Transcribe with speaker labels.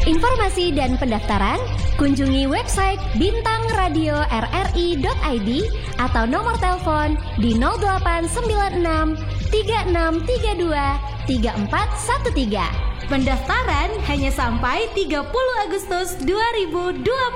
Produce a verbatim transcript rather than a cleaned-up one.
Speaker 1: Informasi dan pendaftaran, kunjungi website bintang radio r r i dot i d atau nomor telepon di nol delapan sembilan enam tiga enam tiga dua tiga empat satu tiga. Pendaftaran hanya sampai tiga puluh Agustus dua ribu dua puluh.